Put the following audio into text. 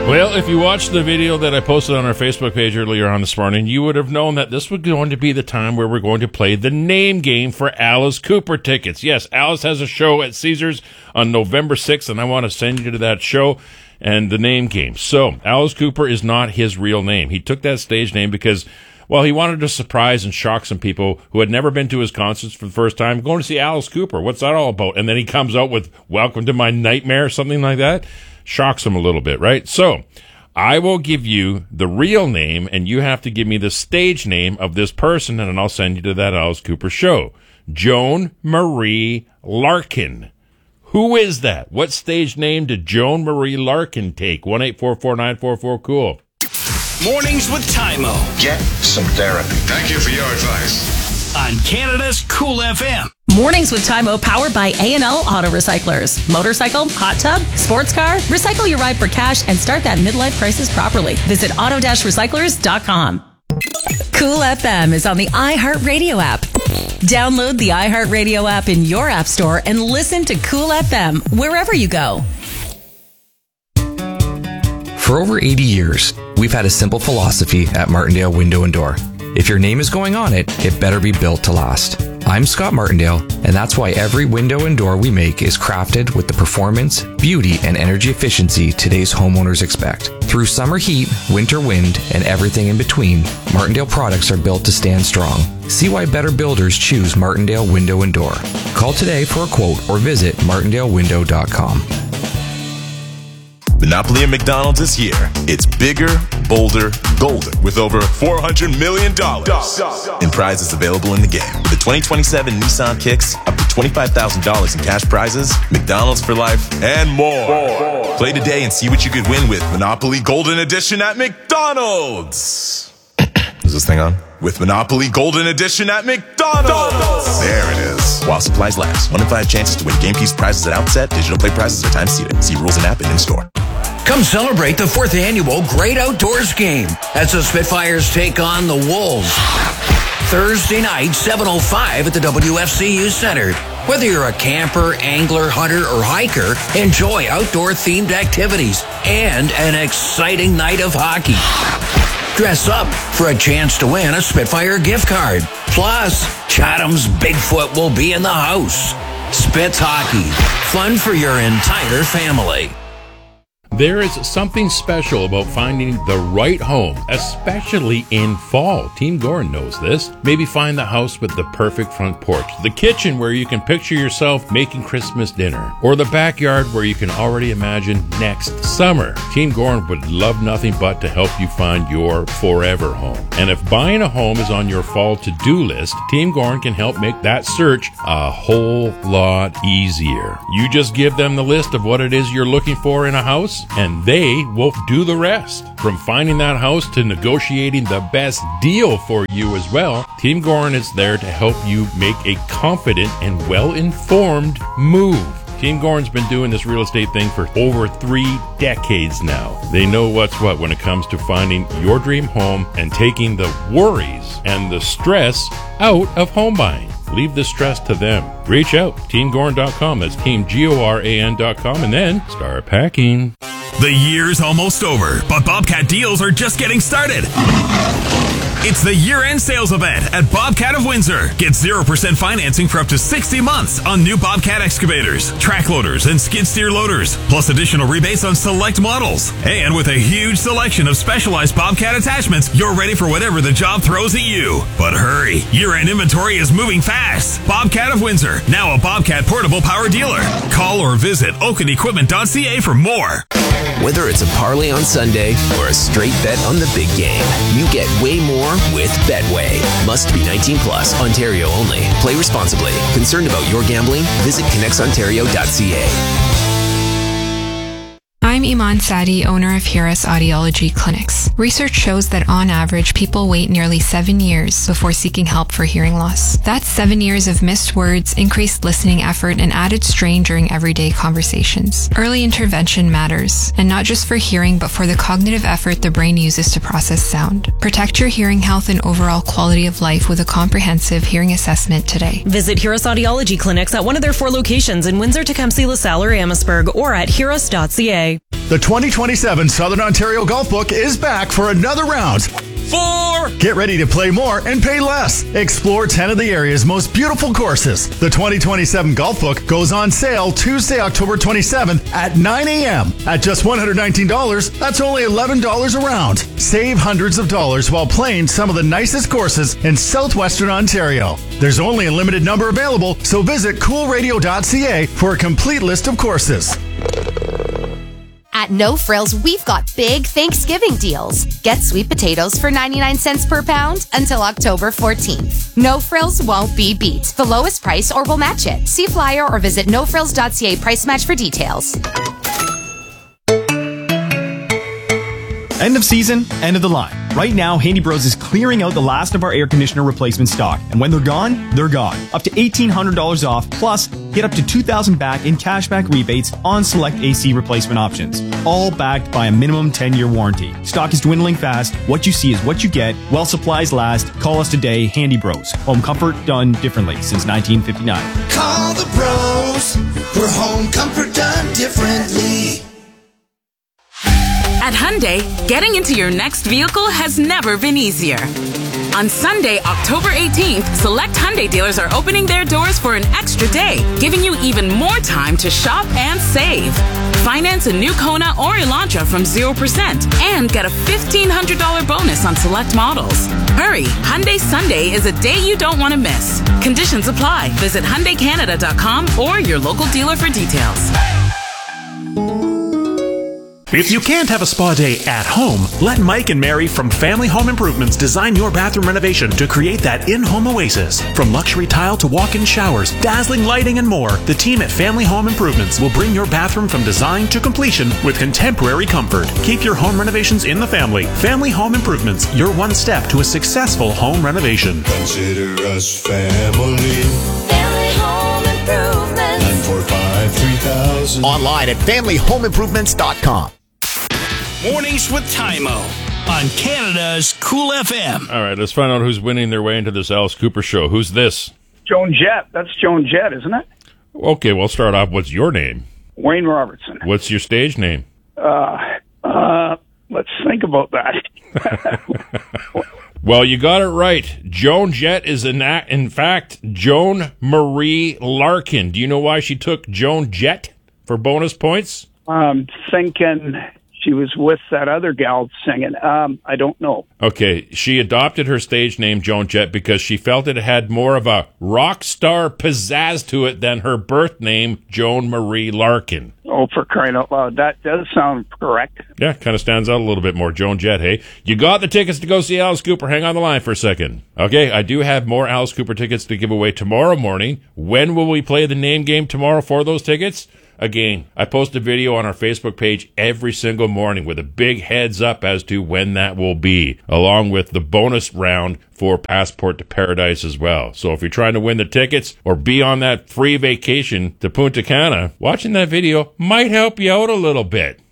Well, if you watched the video that I posted on our Facebook page earlier on this morning, you would have known that this was going to be the time where we're going to play the name game for Alice Cooper tickets. Yes, Alice has a show at Caesars on November 6th, and I want to send you to that show and the name game. So, Alice Cooper is not his real name. He took that stage name because, well, he wanted to surprise and shock some people who had never been to his concerts for the first time, going to see Alice Cooper. What's that all about? And then he comes out with Welcome to My Nightmare, something like that. Shocks him a little bit, right? So, I will give you the real name, and you have to give me the stage name of this person, and then I'll send you to that Alice Cooper show. Joan Marie Larkin. Who is that? What stage name did Joan Marie Larkin take? 1-844-944-COOL. Mornings with Tymo. Get some therapy. Thank you for your advice. On Canada's Cool FM. Mornings with Tymo, powered by A&L Auto Recyclers. Motorcycle, hot tub, sports car, recycle your ride for cash and start that midlife crisis properly. Visit auto-recyclers.com. Cool FM is on the iHeartRadio app. Download the iHeartRadio app in your app store and listen to Cool FM wherever you go. For over 80 years, we've had a simple philosophy at Martindale Window and Door. If your name is going on it, it better be built to last. I'm Scott Martindale, and that's why every window and door we make is crafted with the performance, beauty, and energy efficiency today's homeowners expect. Through summer heat, winter wind, and everything in between, Martindale products are built to stand strong. See why better builders choose Martindale Window and Door. Call today for a quote or visit martindalewindow.com. Monopoly at McDonald's is here. It's bigger, bolder, golden, with over $400 million in prizes available in the game. With the 2027 Nissan Kicks, up to $25,000 in cash prizes, McDonald's for life, and more. Play today and see what you could win with Monopoly Golden Edition at McDonald's. Is this thing on? With Monopoly Golden Edition at McDonald's. There it is. While supplies last. 1 in 5 chances to win game piece prizes at outset. Digital play prizes are time seated. See rules and app and in-store. Come celebrate the 4th annual Great Outdoors Game as the Spitfires take on the Wolves. Thursday night, 7:05 at the WFCU Center. Whether you're a camper, angler, hunter, or hiker, enjoy outdoor-themed activities and an exciting night of hockey. Dress up for a chance to win a Spitfire gift card. Plus, Chatham's Bigfoot will be in the house. Spitz Hockey. Fun for your entire family. There is something special about finding the right home, especially in fall. Team Gorin knows this. Maybe find the house with the perfect front porch, the kitchen where you can picture yourself making Christmas dinner, or the backyard where you can already imagine next summer. Team Gorin would love nothing but to help you find your forever home. And if buying a home is on your fall to-do list, Team Gorin can help make that search a whole lot easier. You just give them the list of what it is you're looking for in a house, and they will do the rest. From finding that house to negotiating the best deal for you as well, Team Gorin is there to help you make a confident and well-informed move. Team Gorin's been doing this real estate thing for over 3 decades now. They know what's what when it comes to finding your dream home and taking the worries and the stress out of home buying. Leave the stress to them. Reach out, teamgorin.com. That's teamgoran.com, and then start packing. The year's almost over, but Bobcat deals are just getting started. It's the year-end sales event at Bobcat of Windsor. Get 0% financing for up to 60 months on new Bobcat excavators, track loaders, and skid steer loaders, plus additional rebates on select models. And with a huge selection of specialized Bobcat attachments, you're ready for whatever the job throws at you. But hurry, year-end inventory is moving fast. Bobcat of Windsor, now a Bobcat portable power dealer. Call or visit oakenequipment.ca for more. Whether it's a parlay on Sunday or a straight bet on the big game, you get way more with Betway. Must be 18 plus, Ontario only. Play responsibly. Concerned about your gambling? Visit connectsontario.ca. I'm Iman Sadi, owner of Hiras Audiology Clinics. Research shows that on average, people wait nearly 7 years before seeking help for hearing loss. That's 7 years of missed words, increased listening effort, and added strain during everyday conversations. Early intervention matters, and not just for hearing, but for the cognitive effort the brain uses to process sound. Protect your hearing health and overall quality of life with a comprehensive hearing assessment today. Visit Hiras Audiology Clinics at one of their 4 locations in Windsor, Tecumseh, LaSalle, or Amherstburg, or at hiras.ca. The 2027 Southern Ontario Golf Book is back for another round. 4. Get ready to play more and pay less. Explore 10 of the area's most beautiful courses. The 2027 Golf Book goes on sale Tuesday, October 27th at 9 a.m. At just $119, that's only $11 a round. Save hundreds of dollars while playing some of the nicest courses in southwestern Ontario. There's only a limited number available, so visit coolradio.ca for a complete list of courses. At No Frills, we've got big Thanksgiving deals. Get sweet potatoes for 99 cents per pound until October 14th. No Frills won't be beat. The lowest price or we'll match it. See flyer or visit nofrills.ca price match for details. End of season, end of the line. Right now, Handy Bros is clearing out the last of our air conditioner replacement stock. And when they're gone, they're gone. Up to $1,800 off, plus get up to $2,000 back in cashback rebates on select AC replacement options. All backed by a minimum 10-year warranty. Stock is dwindling fast. What you see is what you get. While supplies last, call us today, Handy Bros. Home comfort done differently since 1959. Call the bros for home comfort done differently. At Hyundai, getting into your next vehicle has never been easier. On Sunday, October 18th, select Hyundai dealers are opening their doors for an extra day, giving you even more time to shop and save. Finance a new Kona or Elantra from 0% and get a $1,500 bonus on select models. Hurry, Hyundai Sunday is a day you don't want to miss. Conditions apply. Visit HyundaiCanada.com or your local dealer for details. If you can't have a spa day at home, let Mike and Mary from Family Home Improvements design your bathroom renovation to create that in-home oasis. From luxury tile to walk-in showers, dazzling lighting, and more, the team at Family Home Improvements will bring your bathroom from design to completion with contemporary comfort. Keep your home renovations in the family. Family Home Improvements, your one step to a successful home renovation. Consider us family. Family Home Improvements. 945-3000. Online at familyhomeimprovements.com. Mornings with Tymo on Canada's Cool FM. All right, let's find out who's winning their way into this Alice Cooper show. Who's this? Joan Jett. That's Joan Jett, isn't it? Okay, we'll start off. What's your name? Wayne Robertson. What's your stage name? Let's think about that. Well, you got it right. Joan Jett is in fact Joan Marie Larkin. Do you know why she took Joan Jett for bonus points? I'm thinking she was with that other gal singing. I don't know. Okay, she adopted her stage name Joan Jett because she felt it had more of a rock star pizzazz to it than her birth name, Joan Marie Larkin. Oh, for crying out loud. That does sound correct. Yeah, kind of stands out a little bit more. Joan Jett, hey? You got the tickets to go see Alice Cooper. Hang on the line for a second. Okay, I do have more Alice Cooper tickets to give away tomorrow morning. When will we play the name game tomorrow for those tickets? Again, I post a video on our Facebook page every single morning with a big heads up as to when that will be, along with the bonus round for Passport to Paradise as well. So if you're trying to win the tickets or be on that free vacation to Punta Cana, watching that video might help you out a little bit.